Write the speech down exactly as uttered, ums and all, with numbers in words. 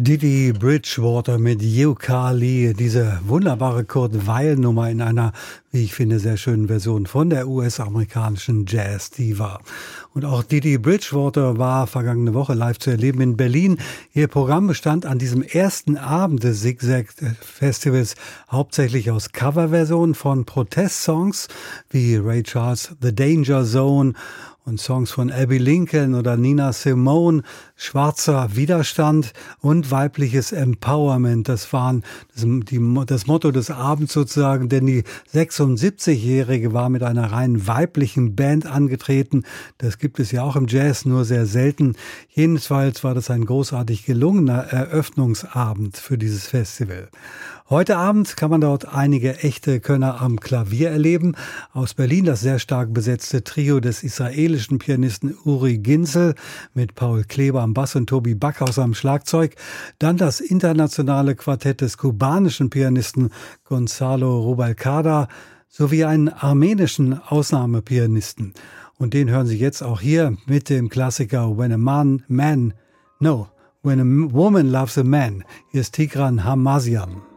Didi Bridgewater mit Yooka-Lee, diese wunderbare Kurt Weill-Nummer in einer, wie ich finde, sehr schönen Version von der U S-amerikanischen Jazz-Diva. Und auch Didi Bridgewater war vergangene Woche live zu erleben in Berlin. Ihr Programm bestand an diesem ersten Abend des Zigzag-Festivals hauptsächlich aus Coverversionen von Protestsongs wie Ray Charles' The Danger Zone und Songs von Abbey Lincoln oder Nina Simone, schwarzer Widerstand und weibliches Empowerment. Das waren das, die, das Motto des Abends sozusagen, denn die sechsundsiebzigjährige war mit einer rein weiblichen Band angetreten. Das gibt es ja auch im Jazz, nur sehr selten. Jedenfalls war das ein großartig gelungener Eröffnungsabend für dieses Festival. Heute Abend kann man dort einige echte Könner am Klavier erleben. Aus Berlin das sehr stark besetzte Trio des israelischen Pianisten Uri Ginzel mit Paul Kleber am Bass und Tobi Backhaus am Schlagzeug. Dann das internationale Quartett des kubanischen Pianisten Gonzalo Rubalcaba sowie einen armenischen Ausnahmepianisten. Und den hören Sie jetzt auch hier mit dem Klassiker When a Man, Man, No, When a Woman Loves a Man. Hier ist Tigran Hamasyan.